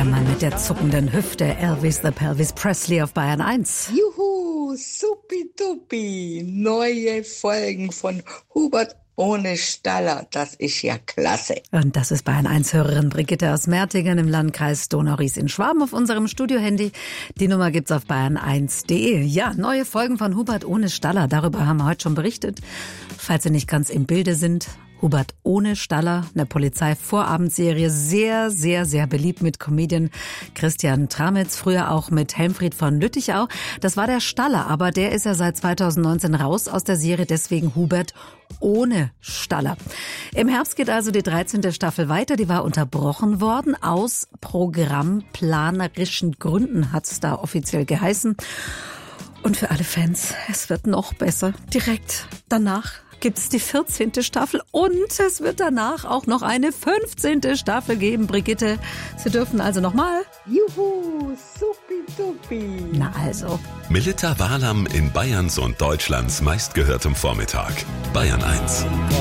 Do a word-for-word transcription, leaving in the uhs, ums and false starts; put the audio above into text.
Der Mann mit der zuckenden Hüfte, Elvis the Pelvis Presley auf Bayern eins. Juhu, supi-dupi, neue Folgen von Hubert ohne Staller, das ist ja klasse. Und das ist Bayern eins Hörerin Brigitte aus Mertingen im Landkreis Donau-Ries in Schwaben auf unserem Studiohandy. Die Nummer gibt's auf bayern eins punkt de. Ja, neue Folgen von Hubert ohne Staller, darüber haben wir heute schon berichtet. Falls Sie nicht ganz im Bilde sind, Hubert ohne Staller, eine Polizei-Vorabendserie, sehr, sehr, sehr beliebt mit Comedian Christian Tramitz, früher auch mit Helmfried von Lüttichau. Das war der Staller, aber der ist ja seit zweitausendneunzehn raus aus der Serie, deswegen Hubert ohne Staller. Im Herbst geht also die dreizehnte Staffel weiter, die war unterbrochen worden. Aus programmplanerischen Gründen hat's da offiziell geheißen. Und für alle Fans, es wird noch besser. Direkt danach gibt's die vierzehnte Staffel und es wird danach auch noch eine fünfzehnte Staffel geben. Brigitte, Sie dürfen also nochmal. Juhu, supi-dupi. Na also. Melitta Walam in Bayerns und Deutschlands meistgehörtem Vormittag. Bayern eins.